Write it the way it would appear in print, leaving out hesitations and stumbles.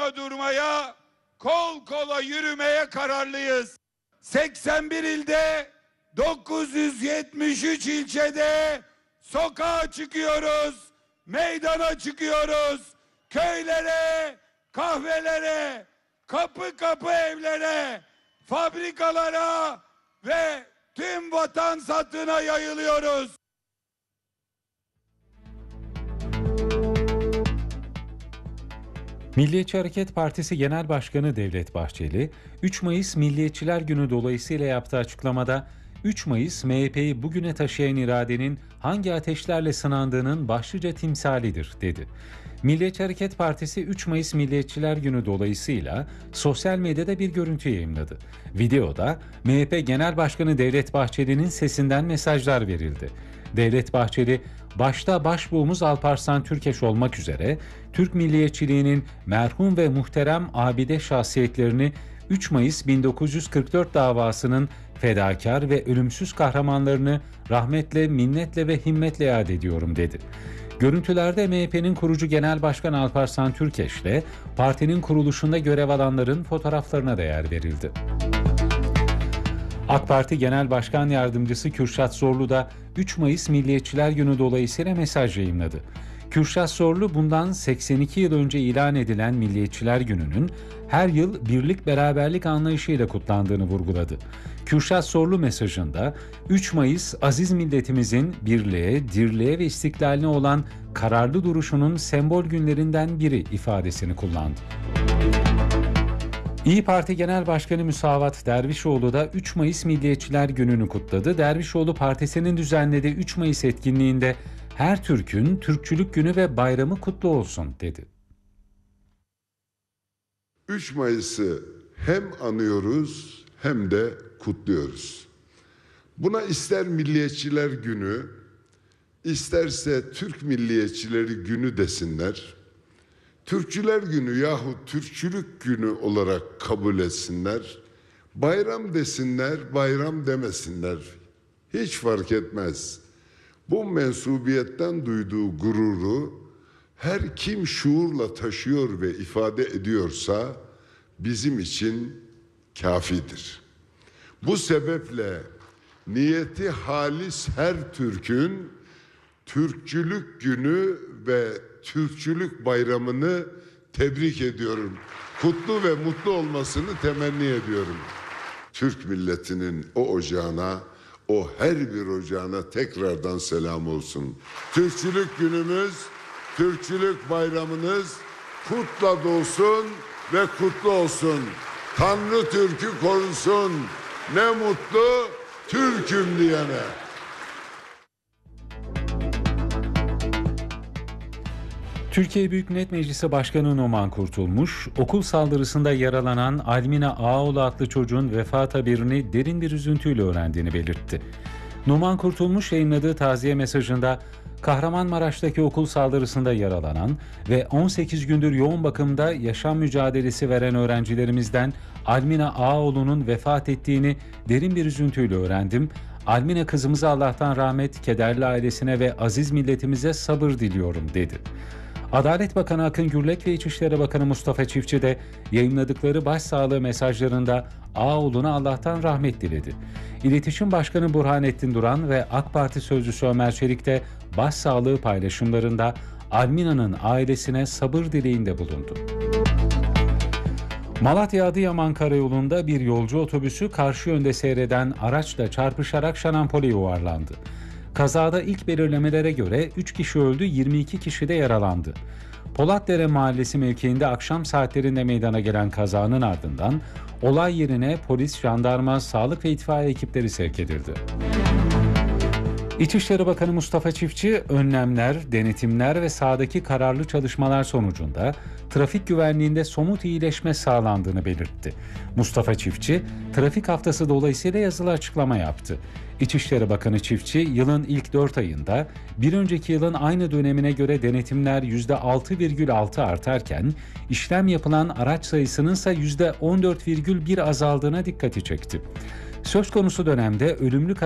yana durmaya, kol kola yürümeye kararlıyız. 81 ilde, 973 ilçede sokağa çıkıyoruz, meydana çıkıyoruz, köylere, kahvelere, kapı kapı evlere, fabrikalara ve tüm vatan satına yayılıyoruz. Milliyetçi Hareket Partisi Genel Başkanı Devlet Bahçeli, 3 Mayıs Milliyetçiler Günü dolayısıyla yaptığı açıklamada, 3 Mayıs MHP'yi bugüne taşıyan iradenin hangi ateşlerle sınandığının başlıca timsalidir, dedi. Milliyetçi Hareket Partisi 3 Mayıs Milliyetçiler Günü dolayısıyla sosyal medyada bir görüntü yayımladı. Videoda MHP Genel Başkanı Devlet Bahçeli'nin sesinden mesajlar verildi. Devlet Bahçeli, başta başbuğumuz Alparslan Türkeş olmak üzere Türk milliyetçiliğinin merhum ve muhterem abide şahsiyetlerini 3 Mayıs 1944 davasının fedakar ve ölümsüz kahramanlarını rahmetle, minnetle ve himmetle yad ediyorum, dedi. Görüntülerde MHP'nin kurucu Genel Başkanı Alparslan Türkeş'le partinin kuruluşunda görev alanların fotoğraflarına da yer verildi. AK Parti Genel Başkan Yardımcısı Kürşat Zorlu da 3 Mayıs Milliyetçiler Günü dolayısıyla mesaj yayımladı. Kürşat Zorlu bundan 82 yıl önce ilan edilen Milliyetçiler Günü'nün her yıl birlik beraberlik anlayışıyla kutlandığını vurguladı. Kürşat Zorlu mesajında 3 Mayıs aziz milletimizin birliğe, dirliğe ve istiklaline olan kararlı duruşunun sembol günlerinden biri ifadesini kullandı. İYİ Parti Genel Başkanı Müsavat Dervişoğlu da 3 Mayıs Milliyetçiler Günü'nü kutladı. Dervişoğlu partisinin düzenlediği 3 Mayıs etkinliğinde her Türk'ün Türkçülük Günü ve bayramı kutlu olsun, dedi. 3 Mayıs'ı hem anıyoruz hem de kutluyoruz. Buna ister Milliyetçiler Günü, isterse Türk Milliyetçileri Günü desinler, Türkçüler Günü yahut Türkçülük Günü olarak kabul etsinler, bayram desinler, bayram demesinler, hiç fark etmez. Bu mensubiyetten duyduğu gururu her kim şuurla taşıyor ve ifade ediyorsa bizim için kafidir. Bu sebeple niyeti halis her Türk'ün Türkçülük Günü ve Türkçülük Bayramı'nı tebrik ediyorum. Kutlu ve mutlu olmasını temenni ediyorum. Türk milletinin o ocağına, o her bir ocağına tekrardan selam olsun. Türkçülük Günümüz, Türkçülük Bayramınız kutla dolsun ve kutlu olsun. Tanrı Türk'ü korusun. Ne mutlu Türk'üm diyene. Türkiye Büyük Millet Meclisi Başkanı Numan Kurtulmuş, okul saldırısında yaralanan Almina Ağaoğlu adlı çocuğun vefat haberini derin bir üzüntüyle öğrendiğini belirtti. Numan Kurtulmuş yayınladığı taziye mesajında, Kahramanmaraş'taki okul saldırısında yaralanan ve 18 gündür yoğun bakımda yaşam mücadelesi veren öğrencilerimizden Almina Ağaoğlu'nun vefat ettiğini derin bir üzüntüyle öğrendim. Almina kızımıza Allah'tan rahmet, kederli ailesine ve aziz milletimize sabır diliyorum, dedi. Adalet Bakanı Akın Gürlek ve İçişleri Bakanı Mustafa Çiftçi de yayınladıkları başsağlığı mesajlarında Ağaoğlu'na Allah'tan rahmet diledi. İletişim Başkanı Burhanettin Duran ve AK Parti Sözcüsü Ömer Çelik de başsağlığı paylaşımlarında Almina'nın ailesine sabır dileğinde bulundu. Malatya-Adıyaman Karayolu'nda bir yolcu otobüsü karşı yönde seyreden araçla çarpışarak şarampole yuvarlandı. Kazada ilk belirlemelere göre 3 kişi öldü, 22 kişi de yaralandı. Polatdere Mahallesi mevkiinde akşam saatlerinde meydana gelen kazanın ardından olay yerine polis, jandarma, sağlık ve itfaiye ekipleri sevk edildi. İçişleri Bakanı Mustafa Çiftçi, önlemler, denetimler ve sahadaki kararlı çalışmalar sonucunda trafik güvenliğinde somut iyileşme sağlandığını belirtti. Mustafa Çiftçi, trafik haftası dolayısıyla yazılı açıklama yaptı. İçişleri Bakanı Çiftçi, yılın ilk 4 ayında bir önceki yılın aynı dönemine göre denetimler %6,6 artarken, işlem yapılan araç sayısının ise %14,1 azaldığına dikkati çekti. Söz konusu dönemde ölümlü